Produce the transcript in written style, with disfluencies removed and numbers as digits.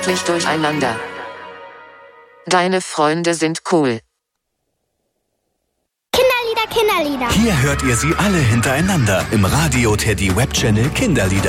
wirklich durcheinander. Deine Freunde sind cool. Kinderlieder, Kinderlieder. Hier hört ihr sie alle hintereinander im Radio Teddy Web Channel Kinderlieder.